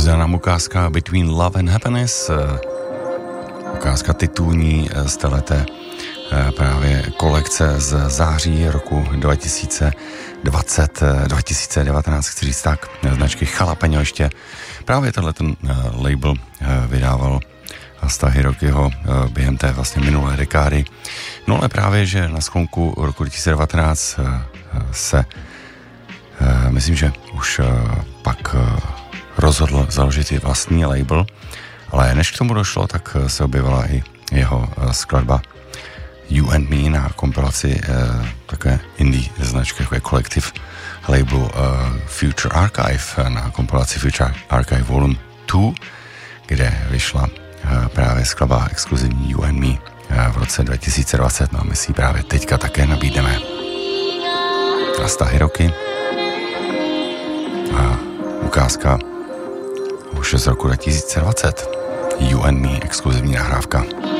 Rozdělá nám ukázka Between Love and Happiness, ukázka titulní z téhleté právě kolekce z září roku 2019, chci říct tak, značky Jalapeno ještě. Právě tenhle ten label vydával Stahy Rockyho během té vlastně minulé dekády. No ale právě, že na sklonku roku 2019 se myslím, že už pak rozhodl založit i vlastní label, ale než k tomu došlo, tak se objevila i jeho skladba You and Me na kompilaci také indie značky, jako je kolektiv labelu Future Archive, na kompilaci Future Archive Volume 2, kde vyšla právě skladba exkluzivní You and Me v roce 2020, no a my si ji právě teďka také nabídneme. Na Stahy Rocky a ukázka už z roku 2020 You and Me, exkluzivní nahrávka.